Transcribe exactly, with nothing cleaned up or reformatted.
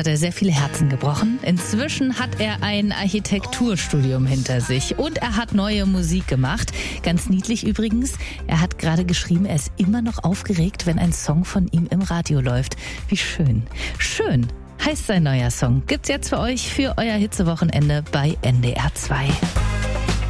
hat er sehr viele Herzen gebrochen. Inzwischen hat er ein Architekturstudium hinter sich und er hat neue Musik gemacht. Ganz niedlich übrigens, er hat gerade geschrieben, er ist immer noch aufgeregt, wenn ein Song von ihm im Radio läuft. Wie schön. Schön heißt sein neuer Song. Gibt's jetzt für euch für euer Hitzewochenende bei N D R zwei.